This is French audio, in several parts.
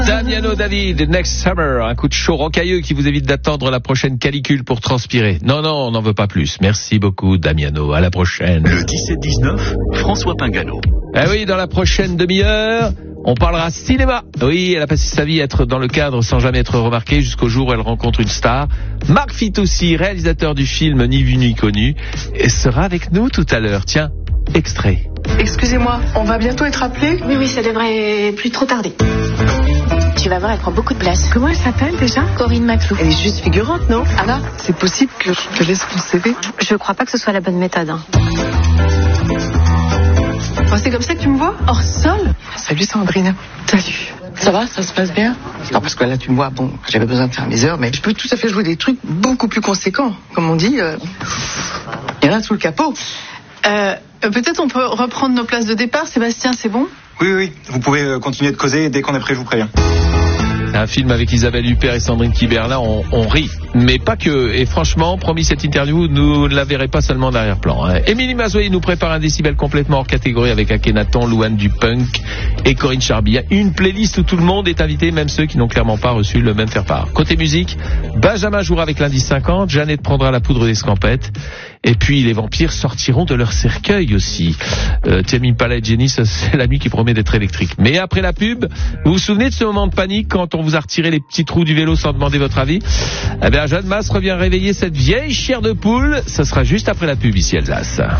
Damiano David, Next Summer, un coup de chaud rocailleux qui vous évite d'attendre la prochaine canicule pour transpirer. Non, on n'en veut pas plus. Merci beaucoup Damiano, à la prochaine. Le 17-19, François Pingano. Eh oui, dans la prochaine demi-heure, on parlera cinéma. Oui, elle a passé sa vie à être dans le cadre sans jamais être remarquée jusqu'au jour où elle rencontre une star. Marc Fitoussi, réalisateur du film Ni vu ni connu, sera avec nous tout à l'heure. Tiens, extrait. Excusez-moi, on va bientôt être appelé ? Oui, ça devrait plus trop tarder. Tu vas voir, elle prend beaucoup de place. Comment elle s'appelle déjà ? Corinne Maclou. Elle est juste figurante, non ? Ah non ? C'est possible que je te laisse mon CV ? Je crois pas que ce soit la bonne méthode. Oh, c'est comme ça que tu me vois ? Hors sol ? Salut Sandrine. Salut. Ça va, ça se passe bien ? Non, parce que là, tu me vois, bon, j'avais besoin de faire mes heures, mais je peux tout à fait jouer des trucs beaucoup plus conséquents. Comme on dit, il y en a sous le capot. Peut-être on peut reprendre nos places de départ, Sébastien, c'est bon ? Oui, vous pouvez continuer de causer, dès qu'on est prêt, je vous préviens. Un film avec Isabelle Huppert et Sandrine Kiberlin, on rit. Mais pas que. Et franchement, promis, cette interview, nous ne la verrez pas seulement en arrière-plan. Émilie Mazoyer nous prépare un décibel complètement hors catégorie avec Akhenaton, Louane du Punk et Corinne Charbit. Une playlist où tout le monde est invité, même ceux qui n'ont clairement pas reçu le même faire-part. Côté musique, Benjamin jouera avec l'indice 50, Jeannette prendra la poudre des scampettes. Et puis les vampires sortiront de leur cercueil aussi. Tame Impala et Jenny, ça, c'est la nuit qui promet d'être électrique. Mais après la pub, vous vous souvenez de ce moment de panique quand on vous a retiré les petits trous du vélo sans demander votre avis ? Eh bien, Jeanne Masse revient réveiller cette vieille chair de poule. Ce sera juste après la pub ici Alsace. Ça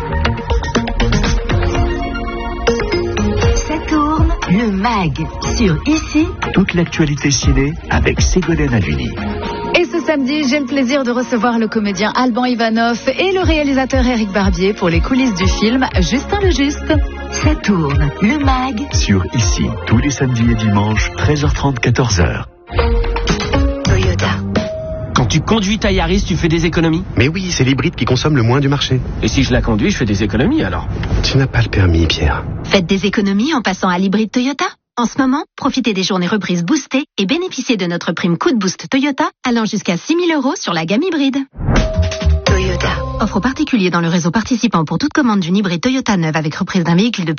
tourne, le MAG, sur Ici. Toute l'actualité ciné avec Ségolène Haluni. Et ce samedi, j'ai le plaisir de recevoir le comédien Alban Ivanov et le réalisateur Éric Barbier pour les coulisses du film Justin le Juste. Ça tourne, le MAG. Sur Ici, tous les samedis et dimanches, 13h30, 14h. Toyota. Quand tu conduis ta Yaris, tu fais des économies ? Mais oui, c'est l'hybride qui consomme le moins du marché. Et si je la conduis, je fais des économies alors ? Tu n'as pas le permis, Pierre. Faites des économies en passant à l'hybride Toyota. En ce moment, profitez des journées reprises boostées et bénéficiez de notre prime coup de boost Toyota allant jusqu'à 6 000 € sur la gamme hybride. Toyota. Offre aux particuliers dans le réseau participant pour toute commande d'une hybride Toyota neuve avec reprise d'un véhicule de